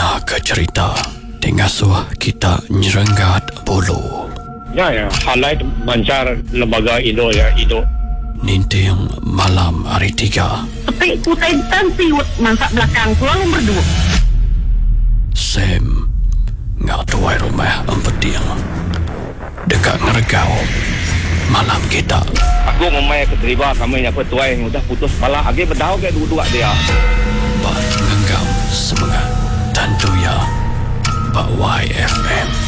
Nah ke cerita Tingasuh kita nyerenggat bulu. Ya, highlight bancar lembaga Indo ya, Indo. Ninting malam hari 3. Tapi kutai tansiut masak belakang pulang berdua. Sam ngak tuai rumah empeting. Dekat ngeregau malam kita. Aku ngomai keterima kami yang petuai yang udah putus kepala. Agi berdau ke dua-dua dia. Bak ngenggam semangat tentu ya Bak YFM.